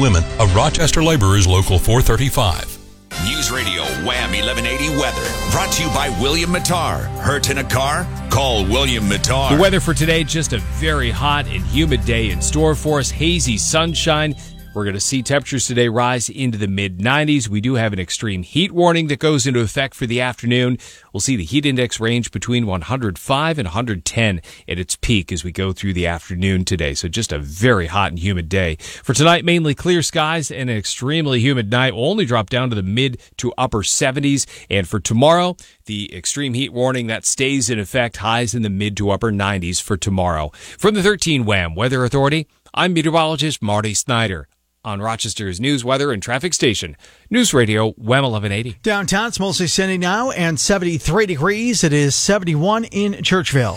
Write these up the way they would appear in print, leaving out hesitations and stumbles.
women of Rochester Laborers Local 435. News Radio Wham 1180 weather. Brought to you by William Mattar. Hurt in a car? Call William Mattar. The weather for today, just a very hot and humid day in store for us. Hazy sunshine. We're going to see temperatures today rise into the mid-90s. We do have an extreme heat warning that goes into effect for the afternoon. We'll see the heat index range between 105 and 110 at its peak as we go through the afternoon today. So just a very hot and humid day. For tonight, mainly clear skies and an extremely humid night. Will only drop down to the mid to upper 70s. And for tomorrow, the extreme heat warning that stays in effect, highs in the mid to upper 90s for tomorrow. From the 13 WHAM Weather Authority, I'm meteorologist Marty Snyder. On Rochester's news, weather, and traffic station, News Radio WHAM 1180. Downtown, it's mostly sunny now and 73 degrees. It is 71 in Churchville.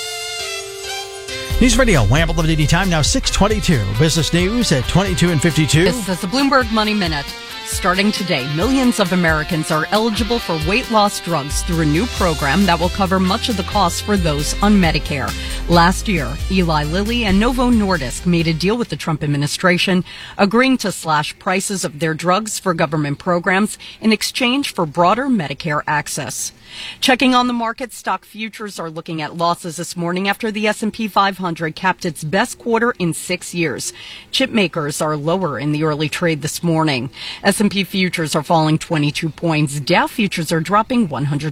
News Radio WHAM 1180 time now 6:22. Business news at 22 and 52. This is the Bloomberg Money Minute. Starting today, millions of Americans are eligible for weight loss drugs through a new program that will cover much of the costs for those on Medicare. Last year, Eli Lilly and Novo Nordisk made a deal with the Trump administration, agreeing to slash prices of their drugs for government programs in exchange for broader Medicare access. Checking on the market, stock futures are looking at losses this morning after the S&P 500 capped its best quarter in 6 years. Chip makers are lower in the early trade this morning. S&P futures are falling 22 points. Dow futures are dropping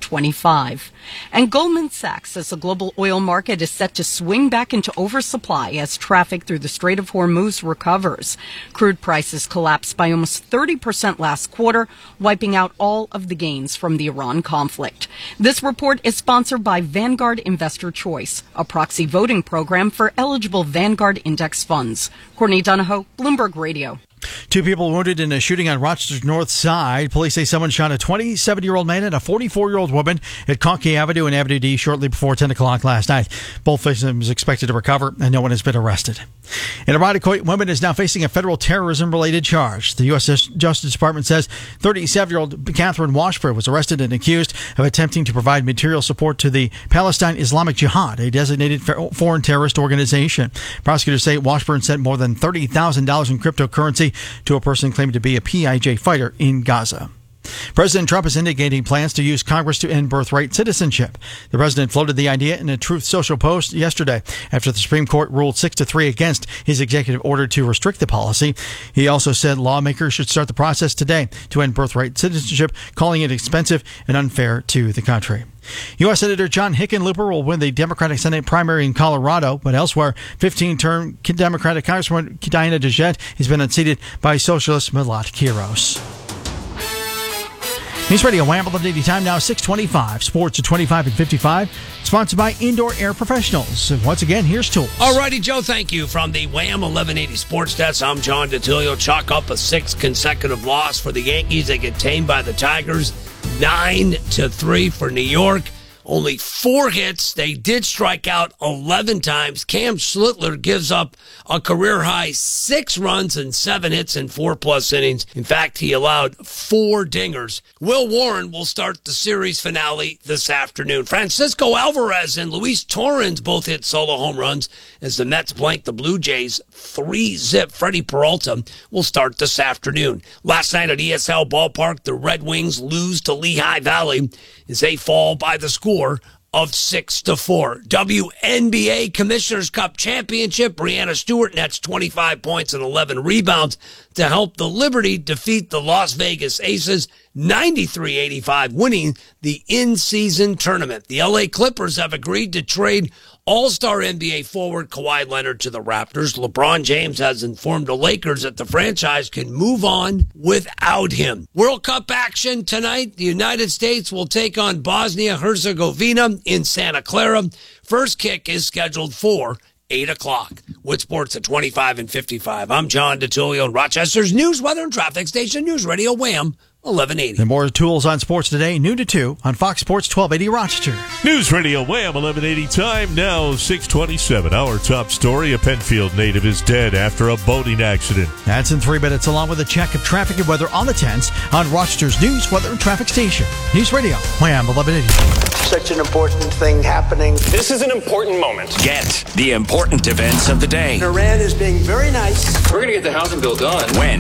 125. And Goldman Sachs says the global oil market is set to swing back into oversupply as traffic through the Strait of Hormuz recovers. Crude prices collapsed by almost 30% last quarter, wiping out all of the gains from the Iran conflict. This report is sponsored by Vanguard Investor Choice, a proxy voting program for eligible Vanguard index funds. Courtney Donahoe, Bloomberg Radio. 2 people wounded in a shooting on Rochester's north side. Police say someone shot a 27-year-old man and a 44-year-old woman at Conkey Avenue and Avenue D shortly before 10 o'clock last night. Both victims expected to recover, and no one has been arrested. An Irondequoit woman is now facing a federal terrorism-related charge. The U.S. Justice Department says 37-year-old Catherine Washburn was arrested and accused of attempting to provide material support to the Palestine Islamic Jihad, a designated foreign terrorist organization. Prosecutors say Washburn sent more than $30,000 in cryptocurrency to a person claimed to be a PIJ fighter in Gaza. President Trump is indicating plans to use Congress to end birthright citizenship. The president floated the idea in a Truth Social post yesterday after the Supreme Court ruled 6-3 against his executive order to restrict the policy. He also said lawmakers should start the process today to end birthright citizenship, calling it expensive and unfair to the country. U.S. Senator John Hickenlooper will win the Democratic Senate primary in Colorado, but elsewhere, 15-term Democratic Congresswoman Diana DeJette has been unseated by Socialist Malat Quiros. News Radio WHAM 1180 time now 6:25. Sports at 25 and 55. Sponsored by Indoor Air Professionals. And once again, here's Tools. All righty, Joe, thank you. From the WHAM 1180 Sports Desk, I'm John DeTilio. Chalk up a 6th consecutive loss for the Yankees. They get tamed by the Tigers 9-3 for New York. Only 4 hits. They did strike out 11 times. Cam Schlittler gives up a career-high 6 runs and 7 hits in 4+ innings. In fact, he allowed 4 dingers. Will Warren will start the series finale this afternoon. Francisco Alvarez and Luis Torrens both hit solo home runs as the Mets blank the Blue Jays 3-0. Freddie Peralta will start this afternoon. Last night at ESL Ballpark, the Red Wings lose to Lehigh Valley as they fall by the score of 6-4. WNBA Commissioner's Cup Championship, Breanna Stewart nets 25 points and 11 rebounds to help the Liberty defeat the Las Vegas Aces 93-85, winning the in-season tournament. The LA Clippers have agreed to trade All-Star NBA forward Kawhi Leonard to the Raptors. LeBron James has informed the Lakers that the franchise can move on without him. World Cup action tonight. The United States will take on Bosnia-Herzegovina in Santa Clara. First kick is scheduled for 8 o'clock. With sports at 25 and 55. I'm John DeTilio, Rochester's news, weather, and traffic station, News Radio WHAM 1180. And more Tools on Sports today, noon to 2 on Fox Sports 1280 Rochester. News Radio Wham 1180 time now 6:27. Our top story: a Penfield native is dead after a boating accident. That's in 3 minutes, along with a check of traffic and weather on the 10s on Rochester's news, weather, and traffic station. News Radio Wham 1180. Such an important thing happening. This is an important moment. Get the important events of the day. Iran is being very nice. We're going to get the housing bill done. When